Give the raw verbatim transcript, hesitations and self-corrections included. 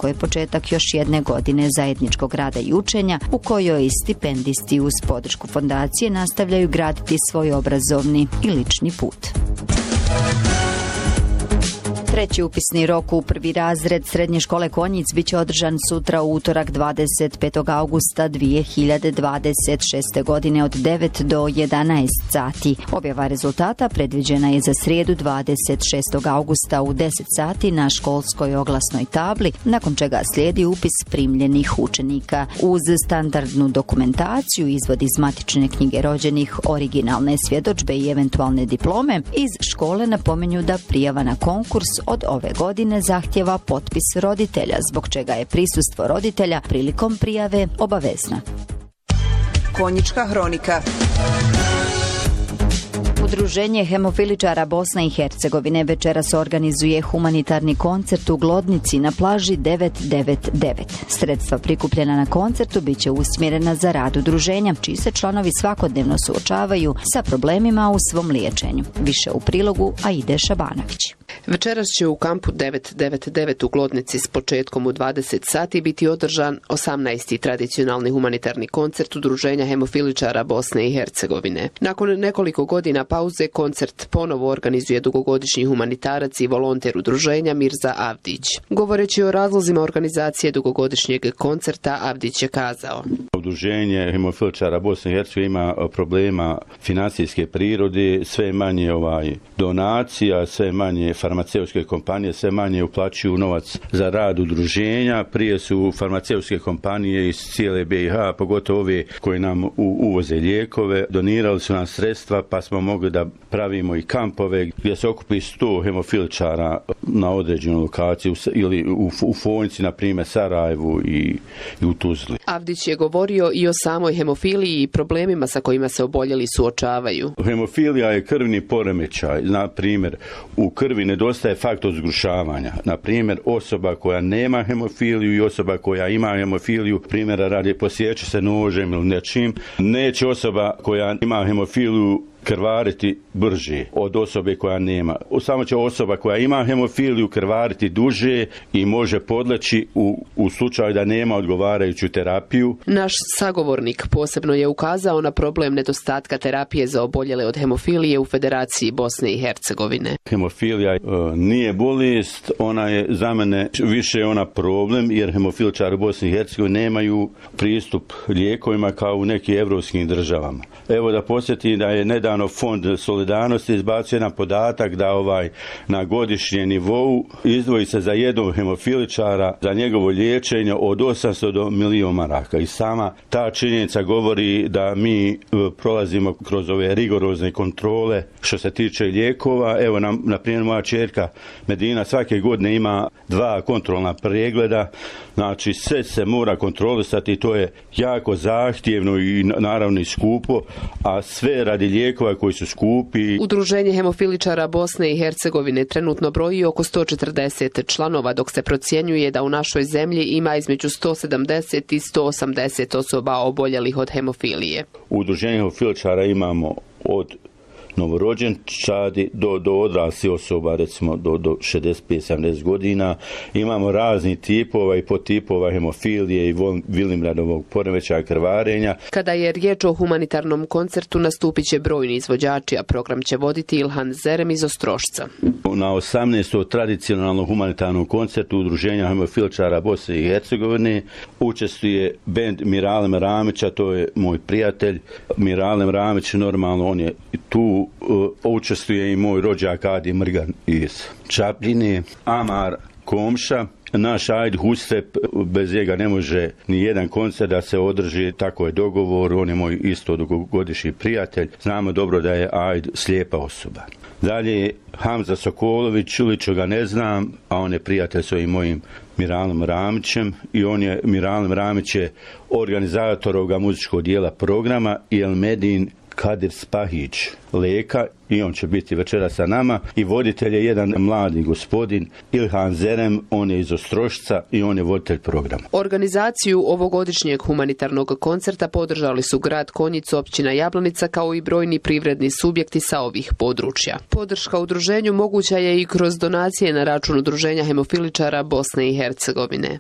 tako je početak još jedne godine zajedničkog rada i učenja u kojoj stipendisti uz podršku fondacije nastavljaju graditi svoj obrazovni i lični put. Treći upisni rok u prvi razred srednje škole Konjic biće održan sutra u utorak dvadeset petog augusta dvije hiljade dvadeset šeste. godine od devet do jedanaest sati. Objava rezultata predviđena je za srijedu dvadeset šestog augusta u deset sati na školskoj oglasnoj tabli, nakon čega slijedi upis primljenih učenika. Uz standardnu dokumentaciju, izvod iz matične knjige rođenih, originalne svjedodžbe i eventualne diplome, iz škole napominju da prijava na konkurs od ove godine zahtjeva potpis roditelja, zbog čega je prisustvo roditelja prilikom prijave obavezna. Konjička hronika. Udruženje hemofiličara Bosne i Hercegovine večeras organizuje humanitarni koncert u Glodnici na plaži devet devet devet. Sredstva prikupljena na koncertu bit će usmjerena za rad udruženja, čiji se članovi svakodnevno suočavaju sa problemima u svom liječenju. Više u prilogu Aide Šabanović. Večeras će u kampu devet devet devet u Glodnici s početkom u dvadeset sati biti održan osamnaesti tradicionalni humanitarni koncert Udruženja hemofiličara Bosne i Hercegovine. Nakon nekoliko godina pauze koncert ponovo organizuje dugogodišnji humanitarac i volonter udruženja Mirza Avdić. Govoreći o razlozima organizacije dugogodišnjeg koncerta, Avdić je kazao: Udruženje hemofiličara Bosne i Hercegovine ima problema financijske prirode, sve manje ovaj donacija, sve manje farmaceutske kompanije, sve manje uplaćuju novac za rad udruženja. Prije su farmaceutske kompanije iz cijele B i H, pogotovo ove koje nam uvoze lijekove, donirali su nam sredstva, pa smo mogli da pravimo i kampove gdje se okupi sto hemofiličara na određenu lokaciju ili u, u Fonjci, na primjer Sarajevu i, i u Tuzli. Avdić je govorio i o samoj hemofiliji i problemima sa kojima se oboljeli suočavaju. Hemofilija je krvni poremećaj. Na primjer, u krvi nedostaje faktor zgrušavanja. Na primjer, osoba koja nema hemofiliju i osoba koja ima hemofiliju, primjera radi, posjeće se nožem ili nečim, neće osoba koja ima hemofiliju krvariti brže od osobe koja nema. Samo će osoba koja ima hemofiliju krvariti duže i može podleći u, u slučaju da nema odgovarajuću terapiju. Naš sagovornik posebno je ukazao na problem nedostatka terapije za oboljele od hemofilije u Federaciji Bosne i Hercegovine. Hemofilija e, nije bolest, ona je za mene više ona problem, jer hemofiličari u Bosni i Hercegovini nemaju pristup lijekovima kao u nekim evropskim državama. Evo da podsjetim da je nedavno Fond solidarnosti izbacio jedan podatak da ovaj na godišnjem nivou izdvoji se za jednog hemofiličara za njegovo liječenje od osamsto do milijun maraka. I sama ta činjenica govori da mi prolazimo kroz ove rigorozne kontrole što se tiče lijekova. Evo, na, na primjer, moja ćerka Medina svake godine ima dva kontrolna pregleda. Znači, sve se mora kontrolisati i to je jako zahtjevno i naravno i skupo, a sve radi lijekova koji su skupi. Udruženje hemofiličara Bosne i Hercegovine trenutno broji oko sto četrdeset članova, dok se procjenjuje da u našoj zemlji ima između sto sedamdeset i sto osamdeset osoba oboljelih od hemofilije. U udruženju hemofiličara imamo od novorođenčadi do, do odraslih osoba, recimo do, do šezdeset pet sedamdeset godina. Imamo razni tipova i podtipova hemofilije i Vilimradovog poremećaja krvarenja. Kada je riječ o humanitarnom koncertu, nastupit će brojni izvođači, a program će voditi Ilhan Zerem iz Ostrošca. Na osamnaestom tradicionalnom humanitarnom koncertu Udruženja hemofiličara Bosne i Hercegovine učestvuje bend Miralem Ramića, to je moj prijatelj. Miralem Ramić, normalno, on je tu. Uh, učestvuje i moj rođak Adi Mrgan iz Čapljine, Amar Komša, naš Ajd Hustep, bez njega ne može ni jedan koncert da se održi, tako je dogovor, on je moj isto dugogodišnji prijatelj. Znamo dobro da je Ajd slijepa osoba. Dalje Hamza Sokolović, lično ga ne znam, a on je prijatelj s ovim mojim Miralem Ramićem i on je, Miralem Ramić je organizator ovoga muzičkog dijela programa i Elmedin Kadir Spahić Leka, i on će biti večera sa nama, i voditelj je jedan mladi gospodin Ilhan Zerem, on je iz Ostrošca i on je voditelj programa. Organizaciju ovogodišnjeg humanitarnog koncerta podržali su grad Konjic, općina Jablanica, kao i brojni privredni subjekti sa ovih područja. Podrška udruženju moguća je i kroz donacije na račun Udruženja hemofiličara Bosne i Hercegovine.